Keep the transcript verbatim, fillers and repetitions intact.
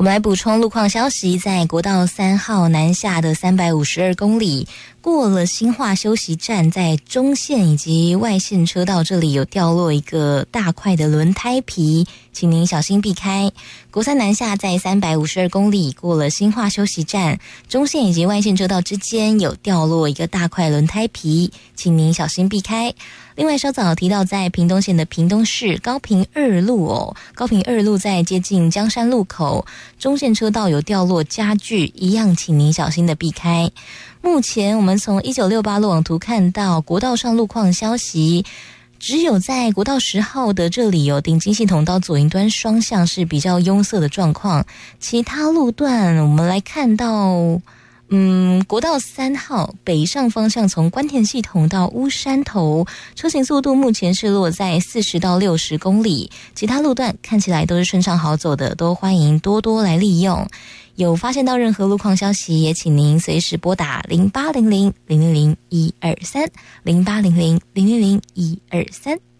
们来补充路况消息，在国道三号南下的三百五十二公里，过了新化休息站，在中线以及外线车道这里有掉落一个大块的轮胎皮，请您小心避开。国三南下在三百五十二公里，过了新化休息站，中线以及外线车道之间有掉落一个大块轮胎皮，请您小心避开。另外稍早提到在屏东县的屏东市高屏二路哦，高屏二路在接近江山路口，中线车道有掉落家具，一样请您小心的避开。目前我们从一九六八路网图看到国道上路况消息，只有在国道十号的这里有顶金系统到左营端双向是比较拥塞的状况，其他路段我们来看到嗯，国道三号北上方向从关田系统到乌山头，车行速度目前是落在四十到六十公里，其他路段看起来都是顺畅好走的，都欢迎多多来利用。有发现到任何路况消息，也请您随时拨打零八零零零零零一二三零八零零零零零一二三。